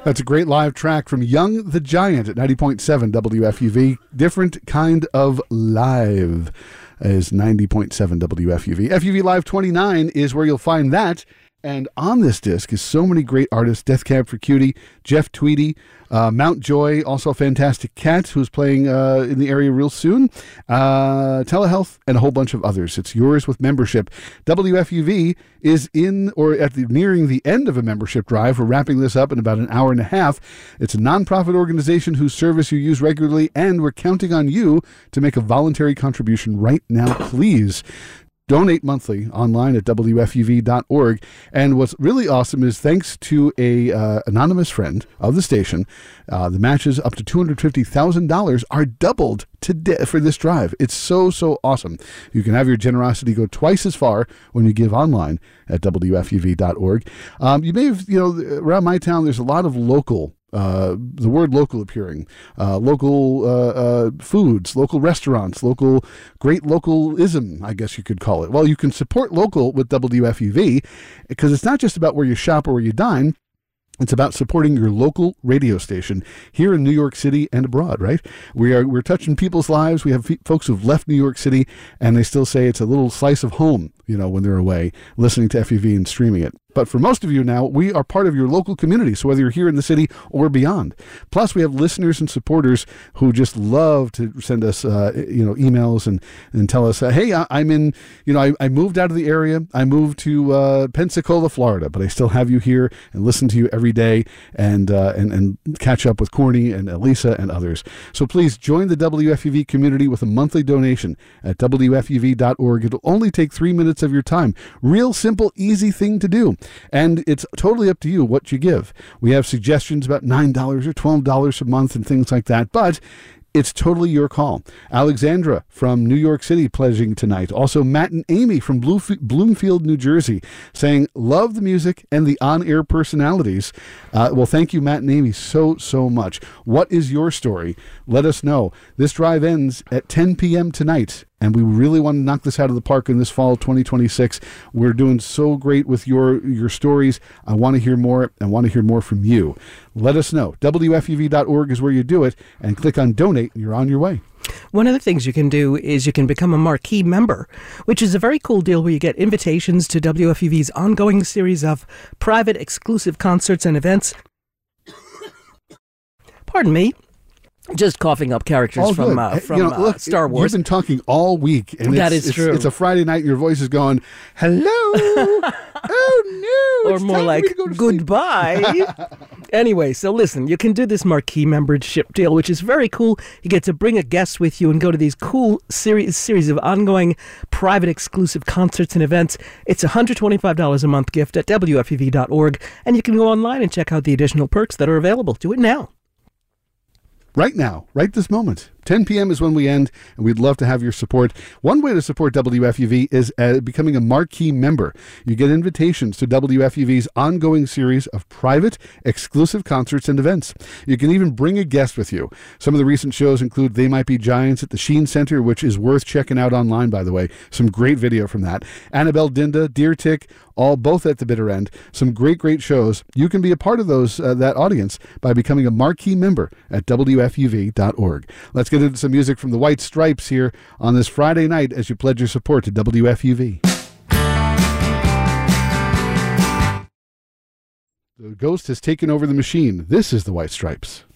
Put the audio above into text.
That's a great live track from Young the Giant at 90.7 WFUV. Different kind of live is 90.7 WFUV. FUV Live 29 is where you'll find that. And on this disc is so many great artists: Death Cab for Cutie, Jeff Tweedy, Mount Joy, also a Fantastic Cat who's playing in the area real soon, Telehealth, and a whole bunch of others. It's yours with membership. WFUV is nearing the end of a membership drive. We're wrapping this up in about an hour and a half. It's a nonprofit organization whose service you use regularly, and we're counting on you to make a voluntary contribution right now, please. Donate monthly online at WFUV.org. And what's really awesome is, thanks to a anonymous friend of the station, the matches up to $250,000 are doubled today for this drive. It's so awesome. You can have your generosity go twice as far when you give online at WFUV.org. You may have, around my town, there's a lot of local, the word local appearing, local foods, local restaurants, great localism, I guess you could call it. Well, you can support local with WFUV because it's not just about where you shop or where you dine. It's about supporting your local radio station here in New York City and abroad, right? We're touching people's lives. We have folks who've left New York City and they still say it's a little slice of home, when they're away listening to FUV and streaming it. But for most of you now, we are part of your local community, so whether you're here in the city or beyond. Plus, we have listeners and supporters who just love to send us, emails and tell us, hey, I'm in, I moved out of the area. I moved to Pensacola, Florida, but I still have you here and listen to you every day and catch up with Corny and Elisa and others. So please join the WFUV community with a monthly donation at WFUV.org. It'll only take 3 minutes of your time. Real simple, easy thing to do. And it's totally up to you what you give. We have suggestions about $9 or $12 a month and things like that, but it's totally your call. Alexandra from New York City pledging tonight. Also, Matt and Amy from Bloomfield, New Jersey, saying, love the music and the on-air personalities. Well, thank you, Matt and Amy, so much. What is your story? Let us know. This drive ends at 10 p.m. tonight, and we really want to knock this out of the park in this fall 2026. We're doing so great with your stories. I want to hear more. I want to hear more from you. Let us know. WFUV.org is where you do it, and click on donate, and you're on your way. One of the things you can do is you can become a marquee member, which is a very cool deal where you get invitations to WFUV's ongoing series of private exclusive concerts and events. Pardon me. Just coughing up characters from Star Wars. You've been talking all week, and that is true. It's a Friday night, and your voice is going, hello, oh no, or more like goodbye. Anyway, so listen, you can do this marquee membership deal, which is very cool. You get to bring a guest with you and go to these cool series of ongoing private exclusive concerts and events. It's $125 a month gift at WFUV.org, and you can go online and check out the additional perks that are available. Do it now. Right now, right this moment. 10 p.m. is when we end, and we'd love to have your support. One way to support WFUV is becoming a marquee member. You get invitations to WFUV's ongoing series of private, exclusive concerts and events. You can even bring a guest with you. Some of the recent shows include They Might Be Giants at the Sheen Center, which is worth checking out online, by the way. Some great video from that. Annabelle Dinda, Deer Tick, both at the bitter end. Some great shows. You can be a part of that audience by becoming a marquee member at WFUV.org. Let's get into some music from the White Stripes here on this Friday night as you pledge your support to WFUV. The ghost has taken over the machine. This is the White Stripes.